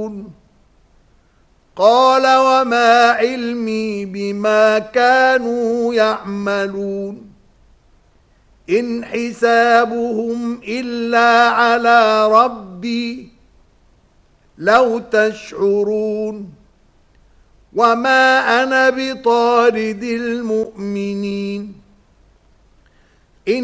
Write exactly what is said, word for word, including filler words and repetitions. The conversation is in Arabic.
يعملون قال وما علمي بما كانوا يعملون إن حسابهم إلا على ربي لو تشعرون وما أنا بطارد المؤمنين